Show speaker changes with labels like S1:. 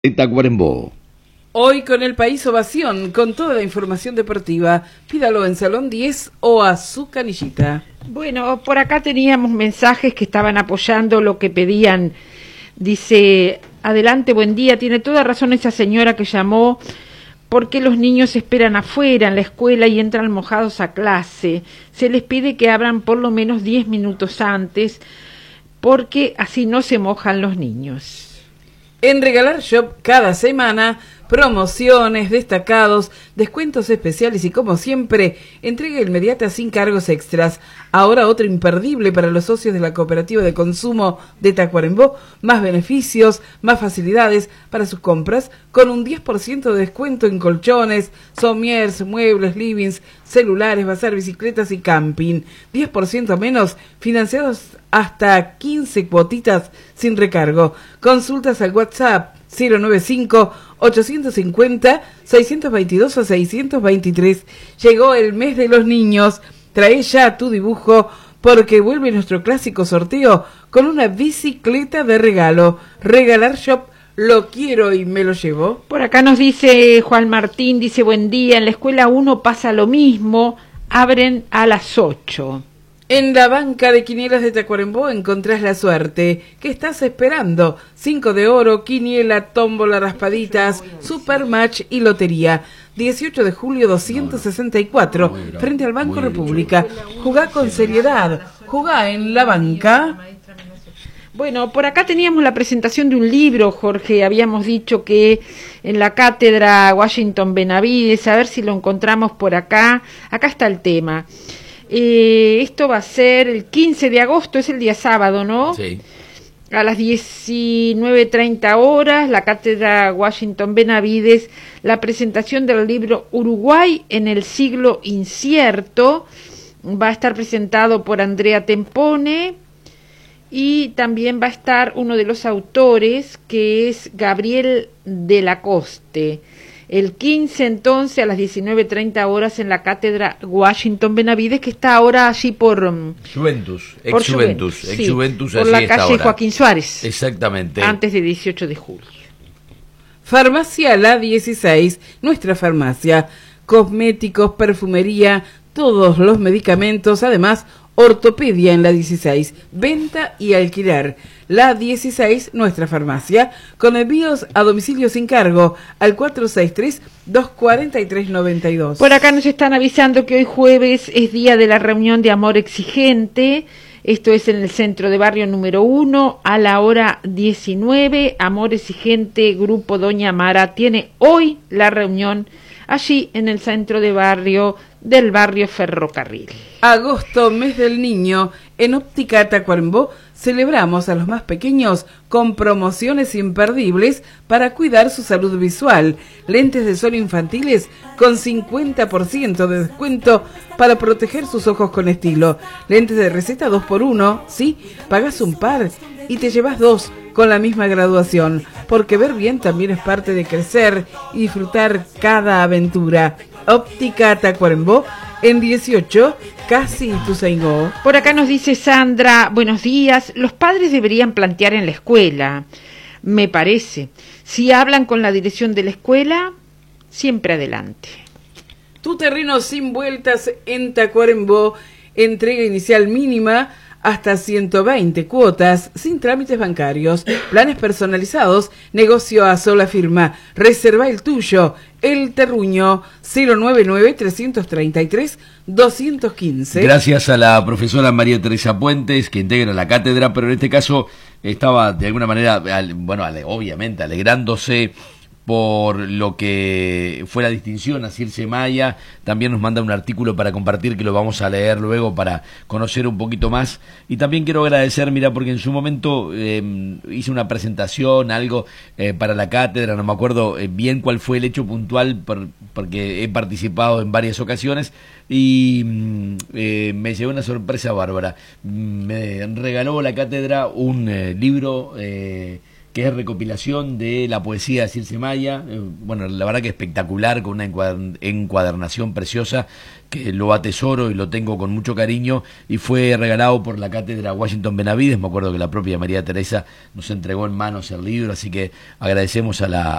S1: de Tacuarembó.
S2: Hoy con el País Ovación, con toda la información deportiva. Pídalo en Salón 10 o a su canillita.
S3: Bueno, por acá teníamos mensajes que estaban apoyando lo que pedían. Dice, adelante, buen día, tiene toda razón esa señora que llamó, porque los niños esperan afuera en la escuela y entran mojados a clase. Se les pide que abran por lo menos 10 minutos antes, porque así no se mojan los niños.
S2: En Regalar Shop cada semana, promociones, destacados, descuentos especiales y como siempre, entrega inmediata sin cargos extras. Ahora otro imperdible para los socios de la Cooperativa de Consumo de Tacuarembó, más beneficios, más facilidades para sus compras, con un 10% de descuento en colchones, somiers, muebles, livings, celulares, bazar, bicicletas y camping. 10% menos, financiados hasta 15 cuotitas sin recargo. Consultas al WhatsApp 095-850-622 o 623. Llegó el mes de los niños. Trae ya tu dibujo porque vuelve nuestro clásico sorteo con una bicicleta de regalo. Regalar Shop, lo quiero y me lo llevo.
S3: Por acá nos dice Juan Martín, dice, buen día, en la escuela 1 pasa lo mismo, abren a las 8.
S2: En la banca de quinielas de Tacuarembó encontrás la suerte. ¿Qué estás esperando? 5 de oro, quiniela, tómbola, raspaditas, supermatch y lotería. 18 de julio 264, frente al Banco República. Jugá con seriedad, jugá en la banca.
S3: Bueno, por acá teníamos la presentación de un libro, Jorge, habíamos dicho que en la cátedra Washington Benavides, a ver si lo encontramos por acá. Acá está el tema. Esto va a ser el 15 de agosto, es el día sábado, ¿no?
S1: Sí.
S3: A las 19:30 horas, la cátedra Washington Benavides, la presentación del libro Uruguay en el siglo incierto, va a estar presentado por Andrea Tempone y también va a estar uno de los autores, que es Gabriel de la Coste. El 15 entonces a las 19:30 horas en la cátedra Washington Benavides, que está ahora allí por
S1: Juventus,
S3: por
S1: ex Juventus,
S3: sí,
S1: ex Juventus,
S3: por
S1: así
S3: la
S1: está
S3: calle
S1: ahora.
S3: Joaquín Suárez.
S1: Exactamente.
S3: Antes de 18 de julio.
S2: Farmacia La 16, nuestra farmacia. Cosméticos, perfumería, todos los medicamentos, además ortopedia en La 16, venta y alquiler. La 16, nuestra farmacia, con envíos a domicilio sin cargo al 463-243-92.
S3: Por acá nos están avisando que hoy jueves es día de la reunión de Amor Exigente. Esto es en el centro de barrio número 1 a la hora 19. Amor Exigente, Grupo Doña Mara, tiene hoy la reunión allí en el centro de barrio del barrio Ferrocarril.
S2: Agosto, mes del niño, en Óptica Tacuarembó celebramos a los más pequeños con promociones imperdibles para cuidar su salud visual. Lentes de sol infantiles con 50% de descuento para proteger sus ojos con estilo. Lentes de receta 2x1, sí, pagas un par y te llevas 2 con la misma graduación, porque ver bien también es parte de crecer y disfrutar cada aventura. Óptica Tacuarembó en 18, casi Ituzaingó.
S3: Por acá nos dice Sandra, buenos días, los padres deberían plantear en la escuela, me parece. Si hablan con la dirección de la escuela, siempre adelante.
S2: Tu terreno sin vueltas en Tacuarembó, entrega inicial mínima hasta 120 cuotas, sin trámites bancarios, planes personalizados, negocio a sola firma. Reserva el tuyo, El Terruño, 099-333-215.
S1: Gracias a la profesora María Teresa Puentes, que integra la cátedra, pero en este caso estaba de alguna manera, obviamente alegrándose por lo que fue la distinción a Circe Maya. También nos manda un artículo para compartir, que lo vamos a leer luego para conocer un poquito más. Y también quiero agradecer, mira, porque en su momento hice una presentación, algo para la cátedra, no me acuerdo bien cuál fue el hecho puntual, porque he participado en varias ocasiones, y me llevé una sorpresa bárbara. Me regaló la cátedra un libro que es recopilación de la poesía de Circe Maya, bueno, la verdad que espectacular, con una encuadernación preciosa, que lo atesoro y lo tengo con mucho cariño, y fue regalado por la Cátedra Washington Benavides. Me acuerdo que la propia María Teresa nos entregó en manos el libro, así que agradecemos a la